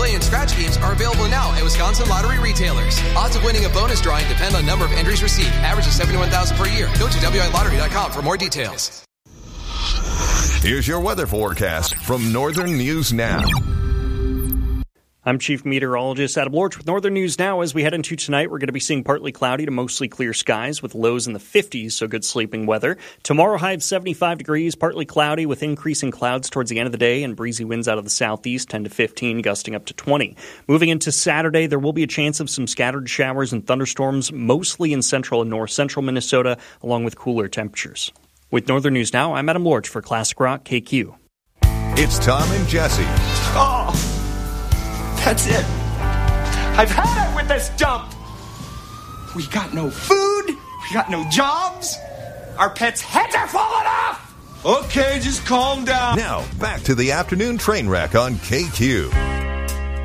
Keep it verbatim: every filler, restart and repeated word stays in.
Play and scratch games are available now at Wisconsin lottery retailers. Odds of winning a bonus drawing depend on number of entries received. Average is seventy-one thousand per year. Go to W I lottery dot com for more details. Here's your weather forecast from Northern News Now. I'm Chief Meteorologist Adam Lorch with Northern News Now. As we head into tonight, we're going to be seeing partly cloudy to mostly clear skies with lows in the fifties, so good sleeping weather. Tomorrow, high of seventy-five degrees, partly cloudy with increasing clouds towards the end of the day and breezy winds out of the southeast, ten to fifteen, gusting up to twenty. Moving into Saturday, there will be a chance of some scattered showers and thunderstorms, mostly in central and north-central Minnesota, along with cooler temperatures. With Northern News Now, I'm Adam Lorch for Classic Rock K Q. It's Tom and Jesse. Oh! That's it. I've had it with this dump. We got no food. We got no jobs. Our pets' heads are falling off. Okay, just calm down. Now, back to the afternoon train wreck on K Q.